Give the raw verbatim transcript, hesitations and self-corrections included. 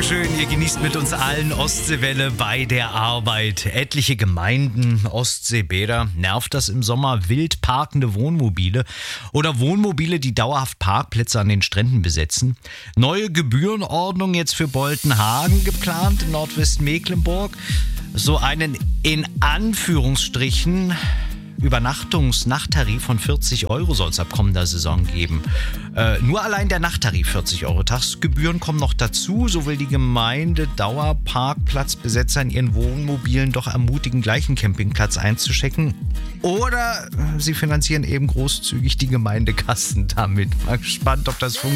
Dankeschön, ihr genießt mit uns allen Ostseewelle bei der Arbeit. Etliche Gemeinden, Ostseebäder, nervt das im Sommer wild parkende Wohnmobile oder Wohnmobile, die dauerhaft Parkplätze an den Stränden besetzen? Neue Gebührenordnung jetzt für Boltenhagen geplant in Nordwestmecklenburg. So einen in Anführungsstrichen Übernachtungs-Nachttarif von vierzig Euro soll es ab kommender Saison geben. Äh, nur allein der Nachttarif vierzig Euro. Tagsgebühren kommen noch dazu. So will die Gemeinde Dauerparkplatzbesetzer in ihren Wohnmobilen doch ermutigen, gleich einen Campingplatz einzuschecken. Oder sie finanzieren eben großzügig die Gemeindekassen damit. Mal gespannt, ob das funktioniert.